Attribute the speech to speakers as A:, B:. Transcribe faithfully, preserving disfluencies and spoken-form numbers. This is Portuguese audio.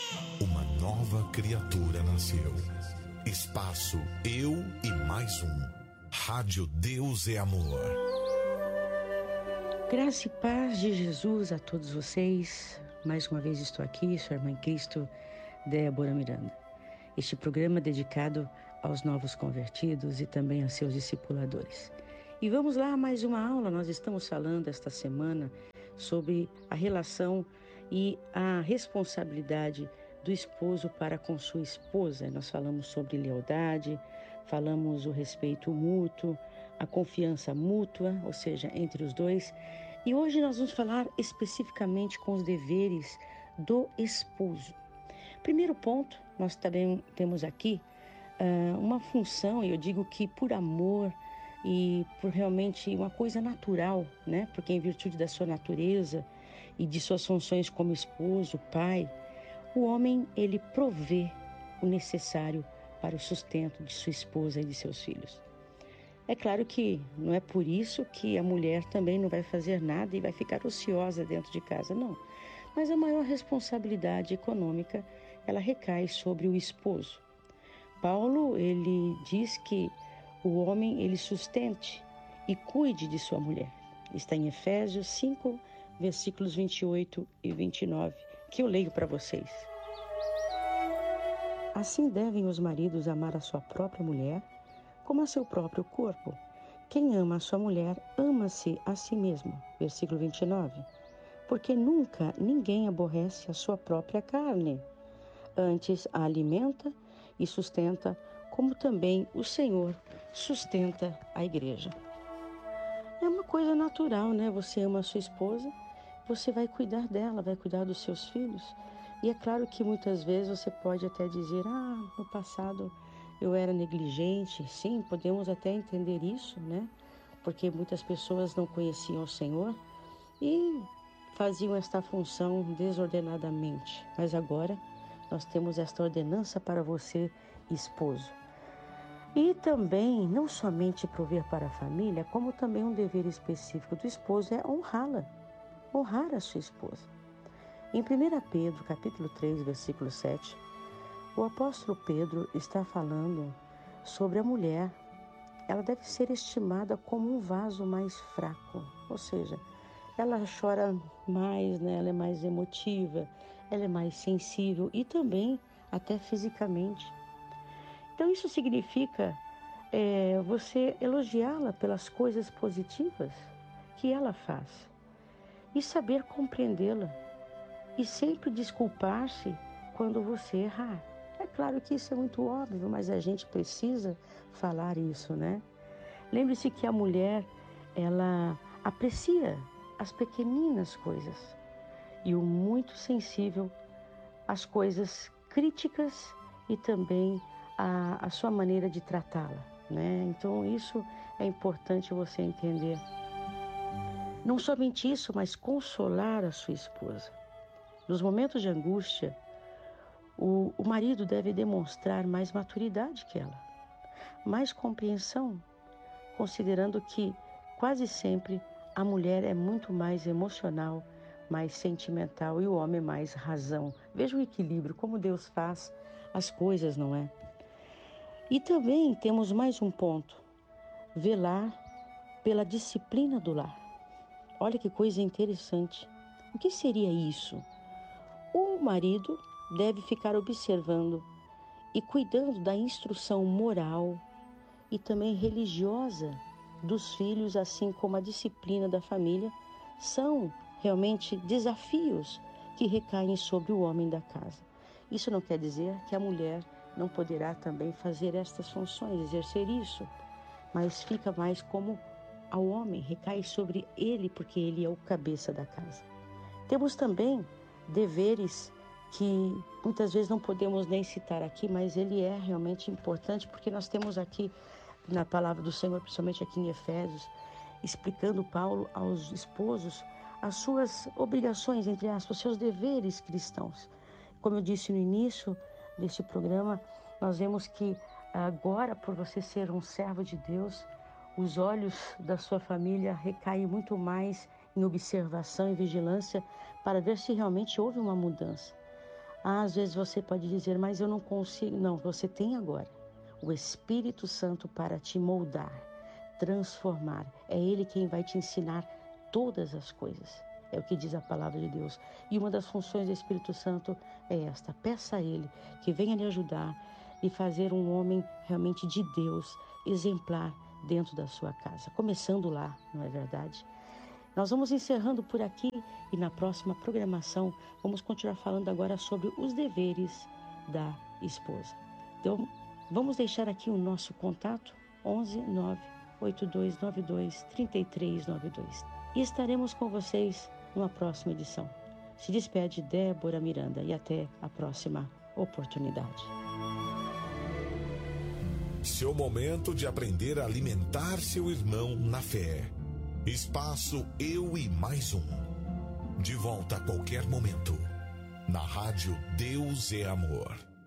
A: Uma nova criatura nasceu. Espaço Eu e Mais Um. Rádio Deus é Amor.
B: Graça e paz de Jesus a todos vocês. Mais uma vez estou aqui, sua irmã em Cristo, Débora Miranda. Este programa é dedicado aos novos convertidos e também a seus discipuladores. E vamos lá, mais uma aula. Nós estamos falando esta semana sobre a relação e a responsabilidade do esposo para com sua esposa. Nós falamos sobre lealdade, falamos o respeito mútuo, a confiança mútua, ou seja, entre os dois. E hoje nós vamos falar especificamente com os deveres do esposo. Primeiro ponto, nós também temos aqui uh, uma função, e eu digo que por amor e por realmente uma coisa natural, né? Porque em virtude da sua natureza e de suas funções como esposo, pai, o homem, ele provê o necessário para o sustento de sua esposa e de seus filhos. É claro que não é por isso que a mulher também não vai fazer nada e vai ficar ociosa dentro de casa, não. Mas a maior responsabilidade econômica, ela recai sobre o esposo. Paulo, ele diz que o homem, ele sustente e cuide de sua mulher. Está em Efésios cinco, versículos vinte e oito e vinte e nove, que eu leio para vocês. Assim devem os maridos amar a sua própria mulher como a seu próprio corpo. Quem ama a sua mulher, ama-se a si mesmo. Versículo vinte e nove. Porque nunca ninguém aborrece a sua própria carne. Antes a alimenta e sustenta, como também o Senhor sustenta a igreja. É uma coisa natural, né? Você ama a sua esposa, você vai cuidar dela, vai cuidar dos seus filhos. E é claro que muitas vezes você pode até dizer, ah, no passado eu era negligente. Sim, podemos até entender isso, né? Porque muitas pessoas não conheciam o Senhor e faziam esta função desordenadamente. Mas agora nós temos esta ordenança para você, esposo. E também, não somente prover para a família, como também um dever específico do esposo é honrá-la, honrar a sua esposa. Em primeiro Pedro, capítulo três, versículo sete, o apóstolo Pedro está falando sobre a mulher. Ela deve ser estimada como um vaso mais fraco, ou seja, ela chora mais, né? Ela é mais emotiva, ela é mais sensível e também até fisicamente. Então isso significa é, você elogiá-la pelas coisas positivas que ela faz e saber compreendê-la e sempre desculpar-se quando você errar. É claro que isso é muito óbvio, mas a gente precisa falar isso, né? Lembre-se que a mulher, ela aprecia as pequeninas coisas e o muito sensível às coisas críticas e também a, a sua maneira de tratá-la, né? Então isso é importante você entender. Não somente isso, mas consolar a sua esposa. Nos momentos de angústia, o, o marido deve demonstrar mais maturidade que ela, mais compreensão, considerando que quase sempre a mulher é muito mais emocional, mais sentimental e o homem mais razão. Veja o equilíbrio, como Deus faz as coisas, não é? E também temos mais um ponto, velar pela disciplina do lar. Olha que coisa interessante. O que seria isso? O marido deve ficar observando e cuidando da instrução moral e também religiosa dos filhos, assim como a disciplina da família, são realmente desafios que recaem sobre o homem da casa. Isso não quer dizer que a mulher não poderá também fazer estas funções, exercer isso, mas fica mais como ao homem, recai sobre ele, porque ele é o cabeça da casa. Temos também deveres que muitas vezes não podemos nem citar aqui, mas ele é realmente importante, porque nós temos aqui na palavra do Senhor, principalmente aqui em Efésios, explicando Paulo aos esposos as suas obrigações, entre aspas, os seus deveres cristãos. Como eu disse no início deste programa, nós vemos que agora, por você ser um servo de Deus, os olhos da sua família recaem muito mais em observação e vigilância para ver se realmente houve uma mudança. Ah, às vezes você pode dizer, mas eu não consigo. Não, você tem agora o Espírito Santo para te moldar, transformar. É Ele quem vai te ensinar todas as coisas. É o que diz a palavra de Deus. E uma das funções do Espírito Santo é esta. Peça a Ele que venha lhe ajudar e fazer um homem realmente de Deus, exemplar dentro da sua casa. Começando lá, não é verdade? Nós vamos encerrando por aqui e na próxima programação vamos continuar falando agora sobre os deveres da esposa. Então, vamos deixar aqui o nosso contato, onze nove oito dois nove dois três três nove dois. E estaremos com vocês numa próxima edição. Se despede Débora Miranda e até a próxima oportunidade.
A: Seu momento de aprender a alimentar seu irmão na fé. Espaço Eu e Mais Um. De volta a qualquer momento. Na rádio Deus é Amor.